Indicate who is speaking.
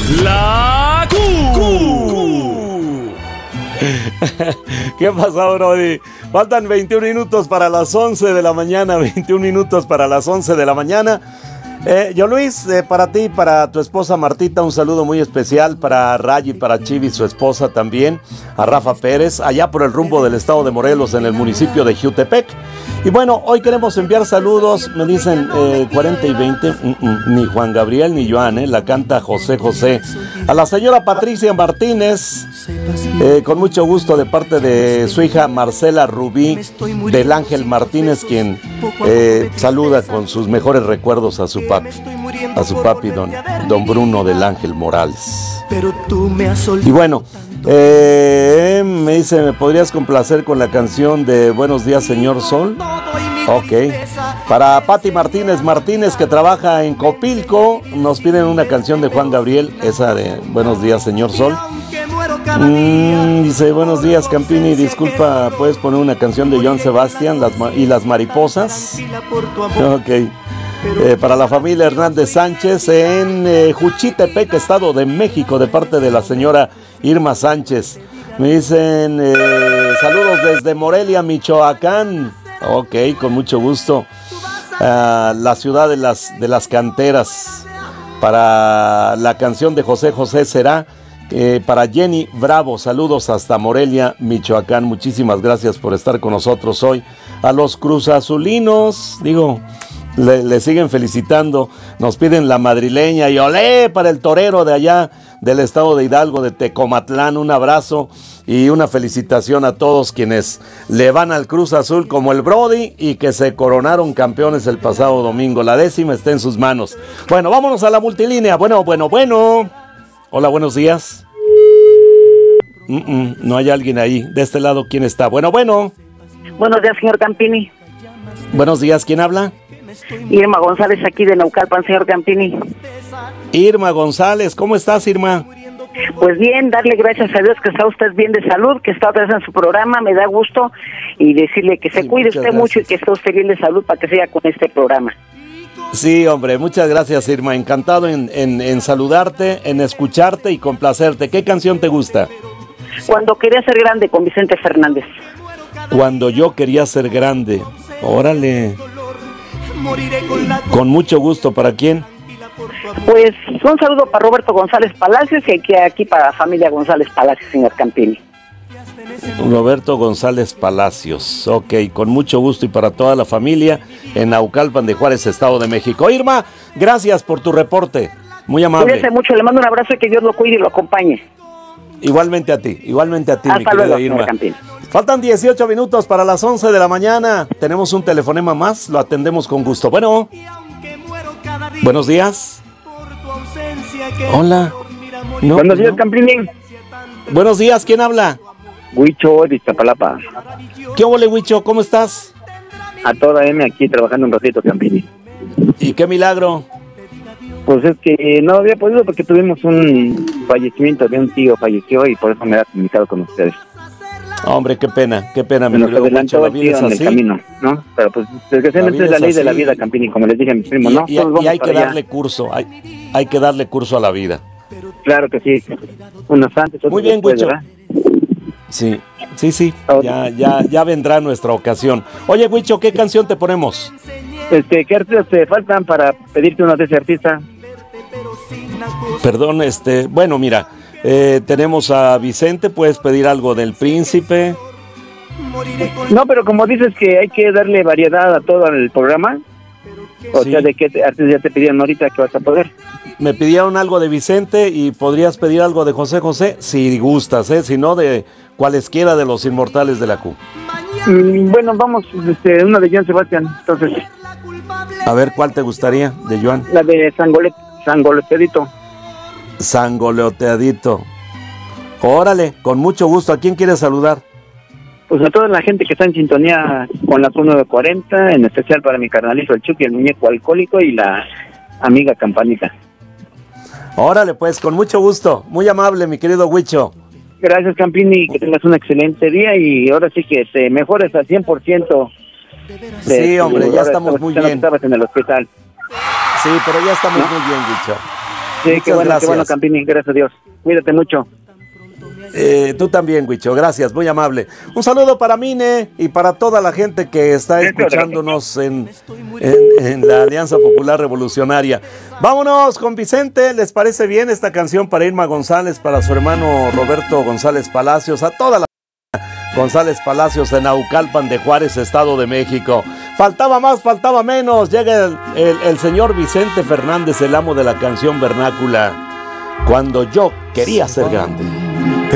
Speaker 1: La ¿Qué ha pasado, Brody? Faltan 21 minutos para las 11 de la mañana. 21 minutos para las 11 de la mañana. Yo Luis, para ti, para tu esposa Martita, un saludo muy especial para Rayi, para Chivi, su esposa también, a Rafa Pérez, allá por el rumbo del estado de Morelos, en el municipio de Jiutepec. Y bueno, hoy queremos enviar saludos, me dicen 40 y 20, ni Juan Gabriel ni Joan, la canta José José. A la señora Patricia Martínez, con mucho gusto de parte de su hija Marcela Rubí del Ángel Martínez, quien saluda con sus mejores recuerdos a su papi, don Bruno del Ángel Morales. Y bueno, me dice, ¿me podrías complacer con la canción de Buenos Días, Señor Sol? Ok. Para Pati Martínez, que trabaja en Copilco, nos piden una canción de Juan Gabriel, esa de Buenos Días, Señor Sol. Dice, buenos días, Campini, disculpa, ¿puedes poner una canción de Joan Sebastián y las mariposas? Ok. Para la familia Hernández Sánchez en Juchitepec, Estado de México, de parte de la señora Irma Sánchez. Me dicen saludos desde Morelia, Michoacán. Ok, con mucho gusto. La ciudad de las canteras. Para la canción de José José será para Jenny Bravo. Saludos hasta Morelia, Michoacán. Muchísimas gracias por estar con nosotros hoy. A los cruzazulinos, le siguen felicitando, nos piden la madrileña y olé para el torero de allá del estado de Hidalgo, de Tecomatlán. Un abrazo y una felicitación a todos quienes le van al Cruz Azul como el Brody y que se coronaron campeones el pasado domingo. La 10ª está en sus manos. Bueno, vámonos a la multilínea. Bueno. Hola, buenos días. No hay alguien ahí. De este lado, ¿quién está? Bueno.
Speaker 2: Buenos días, señor Campini.
Speaker 1: Buenos días, ¿quién habla?
Speaker 2: Irma González, aquí de Naucalpan, señor Campini.
Speaker 1: Irma González, ¿cómo estás, Irma?
Speaker 2: Pues bien, darle gracias a Dios que está usted bien de salud, que está otra vez en su programa, me da gusto, y decirle que se cuide usted mucho y que esté usted bien de salud para que siga con este programa.
Speaker 1: Sí, hombre, muchas gracias, Irma, encantado en saludarte, en escucharte y complacerte. ¿Qué canción te gusta?
Speaker 2: Cuando quería ser grande, con Vicente Fernández.
Speaker 1: Cuando yo quería ser grande, órale. Con mucho gusto, ¿para quién?
Speaker 2: Pues un saludo para Roberto González Palacios y aquí para la familia González Palacios, señor Campini.
Speaker 1: Roberto González Palacios, ok, con mucho gusto y para toda la familia en Naucalpan de Juárez, Estado de México. Irma, gracias por tu reporte, muy amable.
Speaker 2: Cuídese mucho, le mando un abrazo y que Dios lo cuide y lo acompañe.
Speaker 1: Igualmente a ti,
Speaker 2: hasta
Speaker 1: mi querida
Speaker 2: luego,
Speaker 1: Irma. Faltan 18 minutos para las 11 de la mañana. Tenemos un telefonema más, lo atendemos con gusto. Bueno, buenos días. Hola.
Speaker 3: No, buenos días, Campini.
Speaker 1: Buenos días, ¿quién habla?
Speaker 3: Huicho de Iztapalapa.
Speaker 1: ¿Qué ole, Huicho? ¿Cómo estás?
Speaker 3: A toda M aquí trabajando un ratito, Campini.
Speaker 1: ¿Y qué milagro?
Speaker 3: Pues es que no había podido porque tuvimos un fallecimiento de un tío, falleció y por eso me he comunicado con ustedes.
Speaker 1: Hombre, qué pena,
Speaker 3: mi nos adelantó el tío en el camino, ¿no? Pero pues desgraciadamente es la ley de la vida, Campini, como les dije a mis primos, ¿no?
Speaker 1: Y hay que darle curso, hay que darle curso a la vida.
Speaker 3: Claro que sí, unos antes, otros
Speaker 1: muy bien,
Speaker 3: después,
Speaker 1: Huicho.
Speaker 3: ¿verdad?
Speaker 1: Sí, ya vendrá nuestra ocasión. Oye, Huicho, ¿qué canción te ponemos?
Speaker 3: ¿Qué artistas te faltan para pedirte una de ese artista?
Speaker 1: Perdón, bueno, mira, tenemos a Vicente, puedes pedir algo del Príncipe.
Speaker 3: No, pero como dices que hay que darle variedad a todo el programa, o sea, ¿de qué artistas ya te pidieron ahorita que vas a poder?
Speaker 1: Me pidieron algo de Vicente y podrías pedir algo de José José, si gustas, si no, de cualesquiera de los inmortales de la Q.
Speaker 3: Bueno, vamos, una de Joan Sebastián, entonces.
Speaker 1: A ver, ¿cuál te gustaría de Joan?
Speaker 3: La de Sangoleteadito.
Speaker 1: Sangoleteadito. Órale, con mucho gusto. ¿A quién quieres saludar?
Speaker 3: Pues a toda la gente que está en sintonía con la Q940, en especial para mi carnalito el Chucky, el muñeco alcohólico y la amiga Campanita.
Speaker 1: Órale, pues, con mucho gusto. Muy amable, mi querido Huicho.
Speaker 3: Gracias, Campini, que tengas un excelente día y ahora sí que te mejores al 100%.
Speaker 1: Sí, hombre, ya estamos muy bien.
Speaker 3: Estabas en el hospital.
Speaker 1: Sí, pero ya estamos muy bien, Huicho.
Speaker 3: Sí, qué bueno, Campini, gracias a Dios. Cuídate mucho.
Speaker 1: Tú también, Huicho, gracias, muy amable. Un saludo para Mine y para toda la gente que está escuchándonos en la Alianza Popular Revolucionaria. Vámonos con Vicente, ¿les parece bien esta canción para Irma González, para su hermano Roberto González Palacios, a toda la González Palacios de Naucalpan de Juárez, Estado de México? Faltaba más, faltaba menos, llega el señor Vicente Fernández, el amo de la canción vernácula, Cuando yo quería ser grande.